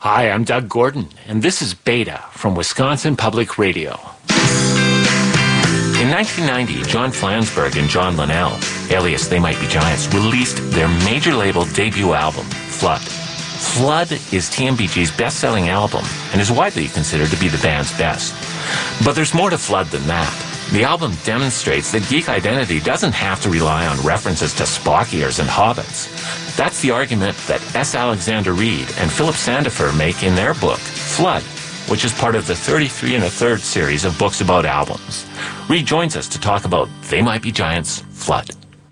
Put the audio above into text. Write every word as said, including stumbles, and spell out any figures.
Hi, I'm Doug Gordon, and this is Beta from Wisconsin Public Radio. In nineteen ninety, John Flansburgh and John Linnell, alias They Might Be Giants, released their major label debut album, Flood. Flood is T M B G's best-selling album and is widely considered to be the band's best. But there's more to Flood than that. The album demonstrates that geek identity doesn't have to rely on references to Spock ears and hobbits. That's the argument that S. Alexander Reed and Philip Sandifer make in their book, Flood, which is part of the thirty-three and a third series of books about albums. Reed joins us to talk about They Might Be Giants' Flood.